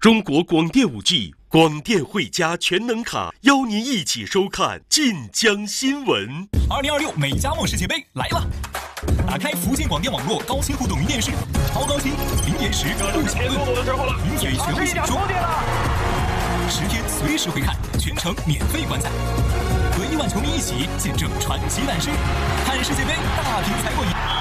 中国广电5G 广电汇佳全能卡，邀您一起收看晋江新闻。 2026美加墨世界杯来了！打开福建广电网络高清互动云电视，超高清、零延时、不抢论，名嘴全部解说，10天随时回看，全程免费观赛，和亿万球迷一起见证传奇诞生，看世界杯大屏才过瘾。